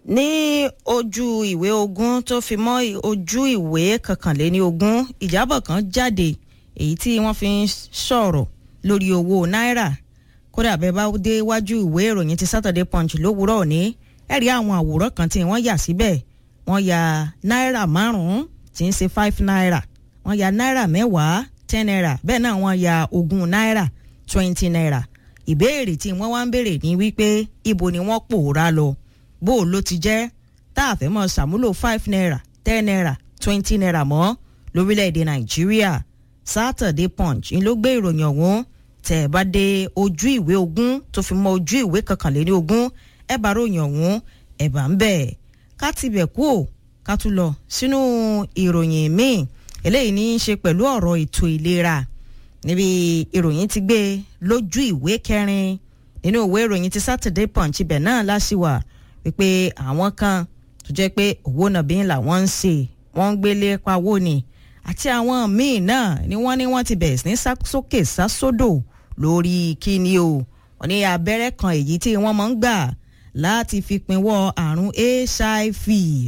ní ojú ìwé ogún tó fi mọ́ ojú ìwé kọkànléní ogún ìjábọ̀ kan jáde èyí tí wọ́n fi ń sọ̀rọ̀ lórí owó náírà kódà bẹ́ẹ̀ bá dé wájú ìwé ìròyìn ti Saturday Punch lówùúrọ̀ òní ẹ rí àwọn àwòrán kan tí wọ́n yà síbẹ̀ wọ́n ya náírà 5 tí ń ṣe 5 náírà wọ́n ya náírà 10 10 náírà bẹ́ẹ̀ náà wọ́n ya 20 náírà 20 náírà ìbéèrè tí wọ́n wá ń béèrè ní wípé ibo ni wọ́n pòórá lọ bó o ló ti jẹ́ tá a fẹ́ mọ́ ṣàmúlò 5 náírà 10 náírà 20 náírà mọ́ lórílẹ̀‐èdè Nàìjíríà Saturday Punch ń ló gbé ìròyìn ọ̀hún tẹ̀ ẹ bá dé ojú ìwé ogún tó fi mọ́ ojú ìwé kọkànléní ogún ẹ bá ròyìn ọ̀hún ẹ bá ń bẹ̀ ká ti bẹ̀ kú ò ká tún lọ sínú ìròyìn míì eléyìí ní í ṣe pẹ̀lú ọ̀rọ̀ ètò ìlera níbi ìròyìn ti gbé lójú ìwé 4 nínú ìwé ìròyìn ti Saturday Punch ibẹ̀ náà láṣìwà wípé àwọn kan tó jẹ́ pé owó nàbí ńlá wọ́n ń ṣe wọ́n ń gbélé pawó ni àti àwọn míì náà ni wọ́n ti bẹ̀rẹ̀ sí ní sókè sásódò lórí kíni o wọ́n ní abẹ́rẹ́ kan èyí tí wọ́n máa ń gbà láti fi pinwọ́ àrùn HIV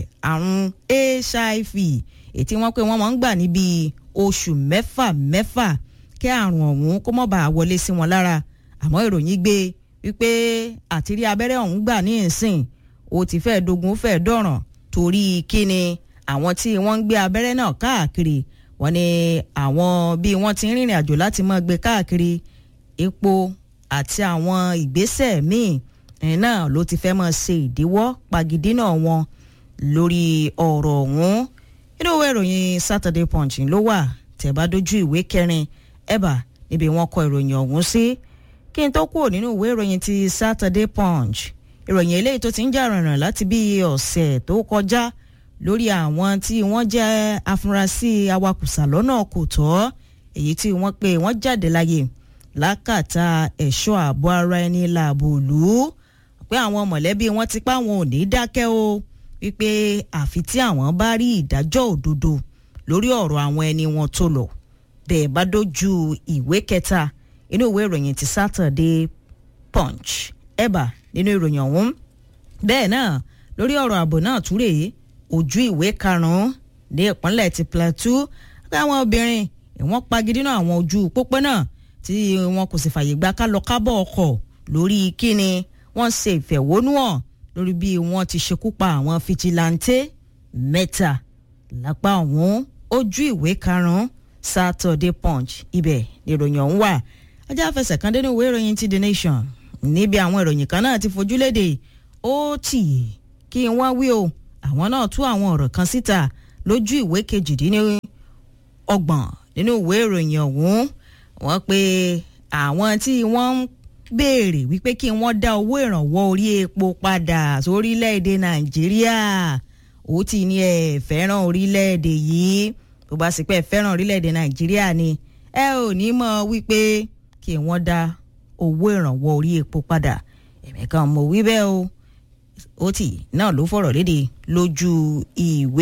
èyí tí wọ́n pé wọ́n máa ń gbà níbi oṣù mẹ́fà kí àrùn ọ̀hún kó má bàa wọlé sí wọn lára àmọ́ ìròyìn gbé wípé àtìrí abẹ́rẹ́ ọ̀hún gbà ní ìsìn ó ti fẹ́ dogun fẹ́ dọ̀ràn torí kíni àwọn tí wọ́n ń gbé abẹ́rẹ́ náà káàkiri wọ́n ní àwọn bí wọ́n ti ń rìnrìn àjò láti máa gbé káàkiri epo àti àwọn ìgbésẹ̀ míì náà ló ti fẹ́ máa ṣe ìdíwọ́ pagidínà wọn lórí ọ̀rọ̀ ọ̀hún inú ìwé ìròyìn Saturday Punch ló wà tẹ́ bá dójú ìwé 4 ẹ̀bà níbi wọ́n kọ ìròyìn ọ̀hún sí kí n tó kúrò nínú ìwé ìròyìn ti Saturday Punch ìròyìn eléyìí tó ti ń jà rànràn láti bí ọ̀sẹ̀ tó kọjá lórí àwọn tí wọ́n jẹ́ afurasí awakùsà lọ́nà kò tọ́ èyí tí wọ́n pé wọ́n jáde láyé lákàtà ẹ̀ṣọ́ ààbò ara ẹni láàbò lù ú pé àwọn mọ̀lẹ́bí wọn ti pa wọn ò ní dákẹ́ o wípé àfi tí àwọn bá rí ìdájọ́ òdodo lórí ọ̀rọ̀ àwọn ẹni wọn tó lọ bẹ́ẹ̀ bá dójú ìwé 3 inú ìwé ìròyìn ti Saturday Punch ẹ̀bà nínú ìròyìn ọ̀hún bẹ́ẹ̀ náà lórí ọ̀rọ̀ ààbò náà túrè ojú ìwé 5 ní ìpínlẹ̀ ti Plateau pé àwọn obìnrin wọ́n pagidínà àwọn ojú pópó náà tí wọn kò sì fàyè gbà ká lọ kábọ̀ ọkọ̀ lórí kíni wọ́n ṣe ìfẹ̀hónúhàn lórí bí wọ́n ti ṣekú pa àwọn fìjìláńtẹ́ 3 lápá ọ̀hún ojú ìwé 5 Saturday Punch ibẹ̀ ni ìròyìn ọ̀hún wà ajá fẹsẹ̀ kan dé ní ìwé ìròyìn ti The Nation níbi àwọn ìròyìn kan náà ti fojú léde ó tì kí n wá wí o àwọn náà tú àwọn ọ̀rọ̀ kan síta lójú ìwé 28 nínú ìwé ìròyìn ọ̀hún wọ́n pé àwọn tí wọ́n ń béèrè wípé kí wọ́n dá owó ìrànwọ́ orí epo padà sórílẹ̀-èdè Nàìjíríà ó ti ní ẹ fẹ́ràn orílẹ̀-èdè yìí tó bá sì pé ẹ fẹ́ràn orílẹ̀-èdè Nàìjíríà ni ẹ ò ní mọ̀ wípé kí wọ́n dá owó ìrànwọ́ orí epo padà ẹ̀mí kan mo wí bẹ́ẹ̀ o ó tì náà ló fọ̀rọ̀ léde lójú ìwé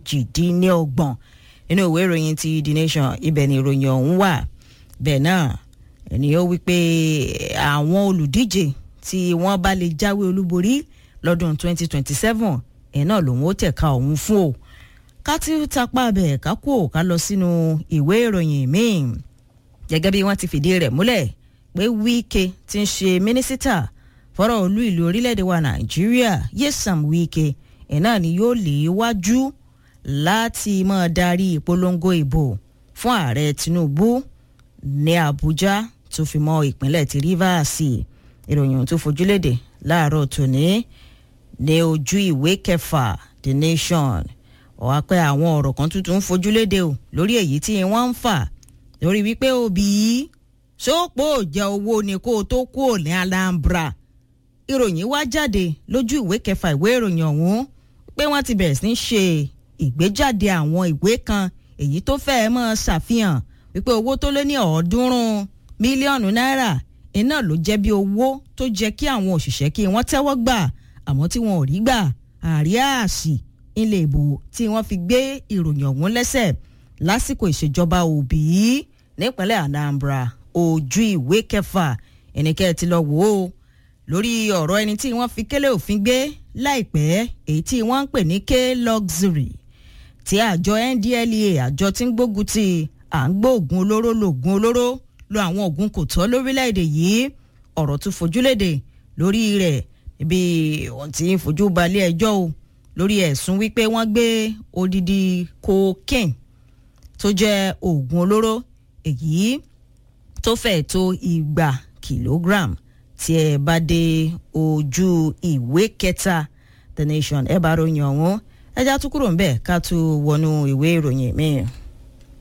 28 nínú ìwé ìròyìn ti The Nation ibẹ̀ ni ìròyìn ọ̀hún wà bẹ́ẹ̀ náà ẹni ó wí pé àwọn olùdíje tí wọ́n bá lè jáwé olúborí lọ́dún 2027 ẹ̀ náà lòun ó tẹ̀ka ọ̀hún fún o ká tí ó tapá bẹ̀ ká kú ò ká lọ sínú ìwé ìròyìn míì gẹ́gẹ́ bí wọ́n ti fìdí rẹ̀ múlẹ̀ pé Wike ti ń ṣe mínísítà fọ́rọ̀ olú ìlú orílẹ̀-èdè wa Nàìjíríà Nyesom Wike ẹ̀ náà ni yóò lè wájú láti máa darí ìpolongo ìbò fún ààrẹ Tinubu ní Àbújá tó fi mọ́ ìpínlẹ̀ ti Rivers ìròyìn tó fojúlédè láàárọ̀ tòní ní ojú ìwé 6 The Nation ọ̀wá pé àwọn ọ̀rọ̀ kan tuntun ń fojúlédè o lórí èyí tí wọ́n ń fà lórí wípé Obi sópò jẹ owó ni kó tó kú ní Anambra ìròyìn wá jáde lójú ìwé 6 ìwé ìròyìn ọ̀hún pé wọ́n ti bẹ̀rẹ̀ sí ṣe ìgbéjáde àwọn ìwé kan èyí tó fẹ́ẹ́ mọ́ ṣàfihàn wípé owó tó lé ní 300 mílíọ̀nù náírà iná ló jẹ́ bí owó tó jẹ́ kí àwọn òṣìṣẹ́ kí wọ́n tẹ́wọ́ gbà àmọ́ tí wọn ò rí gbà àríàsì ilé ìbò tí wọ́n fi gbé ìròyìn ọ̀hún lẹ́sẹ̀ lásìkò ìṣèjọba Obi nípínlẹ̀ Anambra ojú ìwé 6 ẹnikẹ́ ti lọ wò ó lórí ọ̀rọ̀ ẹni tí wọ́n fi kélé òfin gbé láìpẹ́ èyí tí wọ́n ń pè ní K-Luxury tí àjọ NDLEA àjọ tí ń gbógun ti à ń gbé ògùn olóró lògùn olóró lo àwọn ògùn kò tọ́ lórílẹ̀‐èdè yìí ọ̀rọ̀ tún fojúlédè lórí rẹ̀ ibi wọ́n ti ń fojú balẹ̀ ẹjọ́ o lórí ẹ̀sùn wípé wọ́n gbé odidi cocaine tó jẹ́ ògùn olóró èyí tó fẹ̀ tó 200 kìlógíráàmù tí ẹ bá dé ojú ìwé kẹta The Nation ẹ bá ròyìn ọ̀hún ẹja tún kúrò ńbẹ̀ ká tún wọnú ìwé ìròyìn míì.